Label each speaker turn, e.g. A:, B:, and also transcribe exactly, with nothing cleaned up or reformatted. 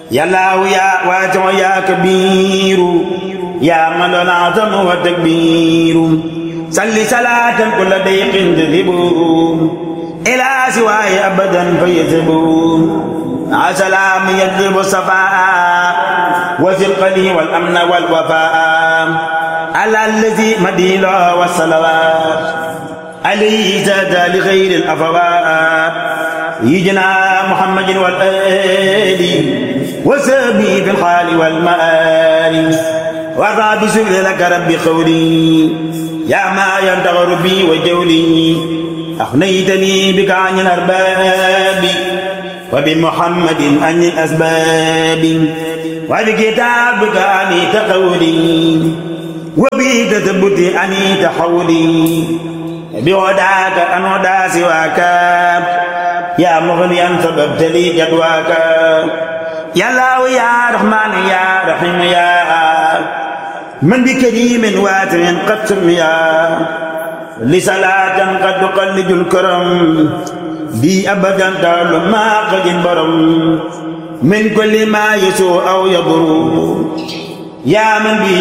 A: yàllaahu yaa waasi'u yaa kabiiru yaa man lahu al-'azmu wa takbiiru salli salaatan kulla dayqin tudhibu ilaa siwaaya abadan fayadhibu salaam yajlibu safaa wa sidqani wal amna wal wafaa ala allazi madila wa salawaat alayhi zada li khayri al afawaat yijna muhammadin wal ali wa sahbi fil hali wal maali wa rabbi subli laka rabbi qawli ya ma yantaghru bi wa jawli akhnaytani bika anil arbabi wa bi muhammadin anil asbabi wa bi kitabika ani taqawli wa bi tadabbuti ani tahawli bi wadaka an wada siwaka ya mughniyan sababtali jadwaka ya Allah ya rahman ya rahim ya man bi karimin wasi'in qad sumiya li salatan qad tuqallidul karam bi abadan ta'lu ma qadin baram min kulli ma yasu aw yadru ya man bi